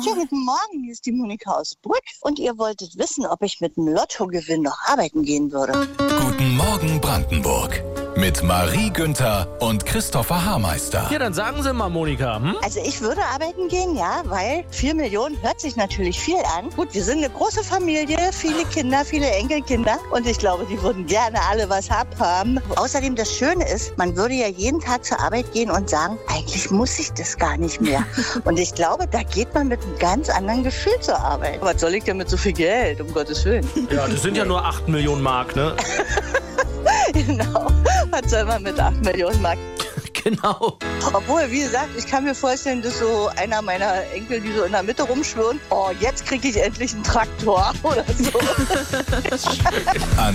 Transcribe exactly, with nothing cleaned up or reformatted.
Schönen guten Morgen, hier ist die Monika aus Brück. Und ihr wolltet wissen, ob ich mit dem Lottogewinn noch arbeiten gehen würde. Guten Morgen Brandenburg. Mit Marie Günther und Christopher Haarmeister. Ja, dann sagen Sie mal, Monika. Hm? Also ich würde arbeiten gehen, ja, weil vier Millionen hört sich natürlich viel an. Gut, wir sind eine große Familie, viele Kinder, viele Enkelkinder. Und ich glaube, die würden gerne alle was abhaben. Außerdem, das Schöne ist, man würde ja jeden Tag zur Arbeit gehen und sagen, eigentlich muss ich das gar nicht mehr. Und ich glaube, da geht man mit einem ganz anderen Gefühl zur Arbeit. Was soll ich denn mit so viel Geld, um Gottes Willen? Ja, das sind ja nur acht Millionen Mark, ne? Genau. Was soll man mit acht Millionen Mark? Genau. Obwohl, wie gesagt, ich kann mir vorstellen, dass so einer meiner Enkel, die so in der Mitte rumschwirren, oh, jetzt kriege ich endlich einen Traktor oder so.